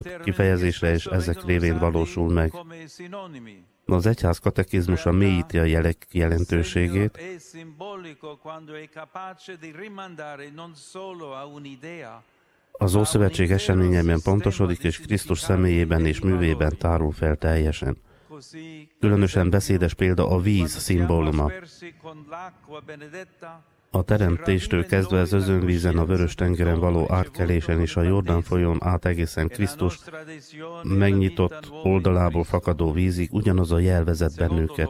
kifejezésre, és ezek révén valósul meg. Az egyház katekizmusa mélyíti a jelek jelentőségét, az Ószövetség eseményeiben pontosodik, és Krisztus személyében és művében tárul fel teljesen. Különösen beszédes példa a víz szimbóluma. A teremtéstől kezdve az özönvízen, a Vörös-tengeren való átkelésen és a Jordán folyón át egészen Krisztus megnyitott oldalából fakadó vízig ugyanaz a jel vezet bennünket.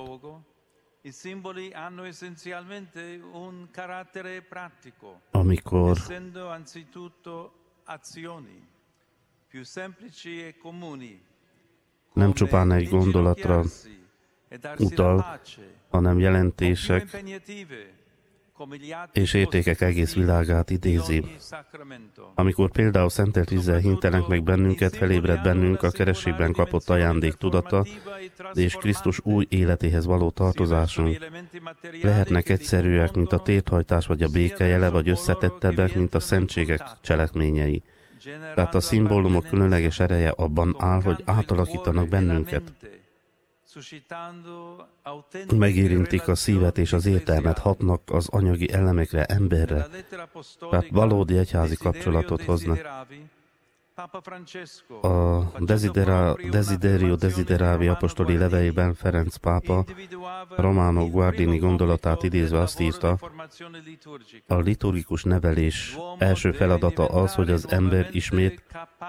Amikor nem csupán egy gondolatra utal, hanem jelentések és értékek egész világát idézi. Amikor például szentelt vízzel hintenek meg bennünket, felébred bennünk a kerességben kapott ajándék tudata, és Krisztus új életéhez való tartozásunk. Lehetnek egyszerűek, mint a térdhajtás vagy a béke jele, vagy összetettebbek, mint a szentségek cselekményei. Tehát a szimbólumok különleges ereje abban áll, hogy átalakítanak bennünket. Megérintik a szívet és az értelmet, hatnak az anyagi elemekre, emberre, tehát valódi egyházi kapcsolatot hoznak. A Desiderio Desideravi apostoli levelében Ferenc pápa Romano Guardini gondolatát idézve azt írta: a liturgikus nevelés első feladata az, hogy az ember ismét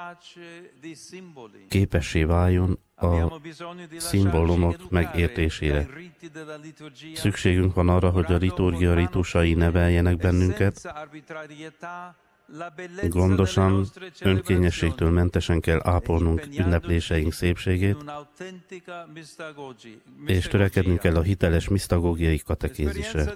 képessé váljon a szimbólumok megértésére. Szükségünk van arra, hogy a liturgia ritusai neveljenek bennünket. Gondosan, önkényességtől mentesen kell ápolnunk ünnepléseink szépségét, és törekednünk kell a hiteles misztagógiai katekézisre.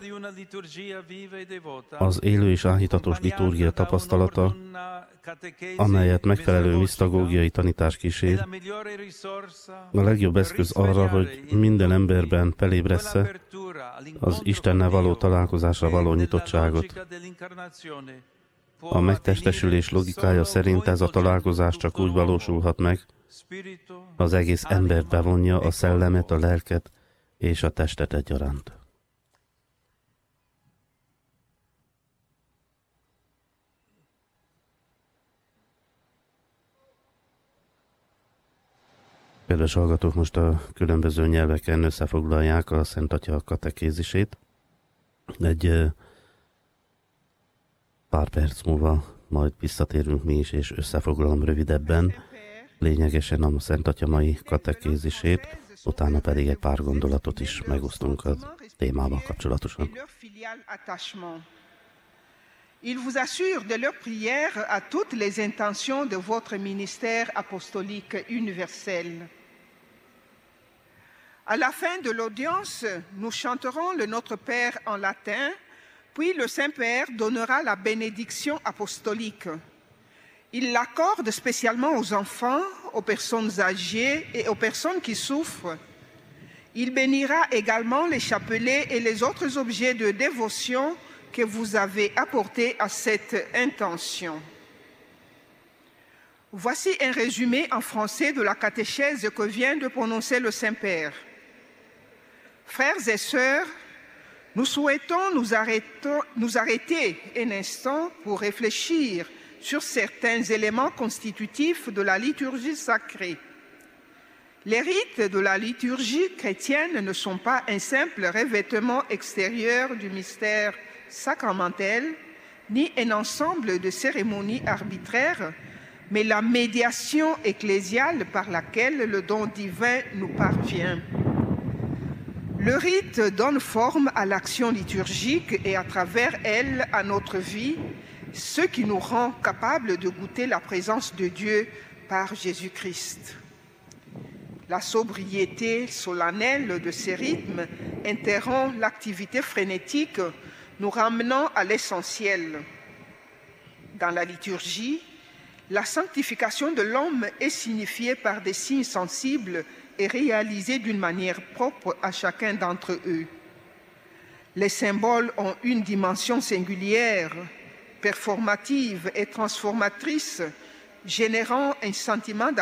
Az élő és áhítatos liturgia tapasztalata, amelyet megfelelő misztagógiai tanítás kísér, a legjobb eszköz arra, hogy minden emberben felébressze az Istennel való találkozásra való nyitottságot. A megtestesülés logikája szerint ez a találkozás csak úgy valósulhat meg, az egész embert bevonja, a szellemet, a lelket és a testet egyaránt. Kedves hallgatók, most a különböző nyelveken összefoglalják a Szent Atya katekézisét. Egy pár perc múlva majd visszatérünk mi is, és összefoglalom rövidebben, lényegesen a Szent Atya mai katekézisét, utána pedig egy pár gondolatot is megosztunk a témával kapcsolatosan. Il vous assure de leur prière à toutes les intentions de votre ministère apostolique universel. À la fin de l'audience, nous chanterons le Notre Père en latin, puis le Saint-Père donnera la bénédiction apostolique. Il l'accorde spécialement aux enfants, aux personnes âgées et aux personnes qui souffrent. Il bénira également les chapelets et les autres objets de dévotion que vous avez apportés à cette intention. Voici un résumé en français de la catéchèse que vient de prononcer le Saint-Père. Frères et sœurs, nous souhaitons nous arrêter un instant pour réfléchir sur certains éléments constitutifs de la liturgie sacrée. Les rites de la liturgie chrétienne ne sont pas un simple revêtement extérieur du mystère sacramentel, ni un ensemble de cérémonies arbitraires, mais la médiation ecclésiale par laquelle le don divin nous parvient. Le rite donne forme à l'action liturgique et à travers elle à notre vie, ce qui nous rend capables de goûter la présence de Dieu par Jésus-Christ. La sobriété solennelle de ces rythmes interrompt l'activité frénétique, nous ramenant à l'essentiel. Dans la liturgie, la sanctification de l'homme est signifiée par des signes sensibles et réalisée d'une manière propre à chacun d'entre eux. Les symboles ont une dimension singulière, performative et transformatrice, générant un sentiment